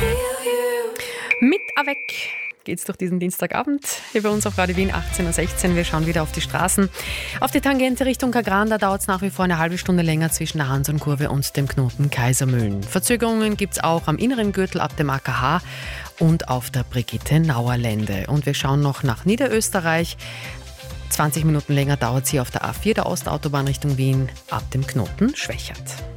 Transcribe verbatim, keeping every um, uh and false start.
Mit Avec geht's durch diesen Dienstagabend hier bei uns auf Radio Wien achtzehn Uhr sechzehn. Wir schauen wieder auf die Straßen. Auf die Tangente Richtung Kagran, da dauert es nach wie vor eine halbe Stunde länger zwischen der Hansonkurve und dem Knoten Kaisermühlen. Verzögerungen gibt es auch am inneren Gürtel ab dem A K H und auf der Brigitte-Nauer-Lände. Und wir schauen noch nach Niederösterreich. zwanzig Minuten länger dauert sie auf der A vier, der Ostautobahn Richtung Wien, ab dem Knoten Schwächert.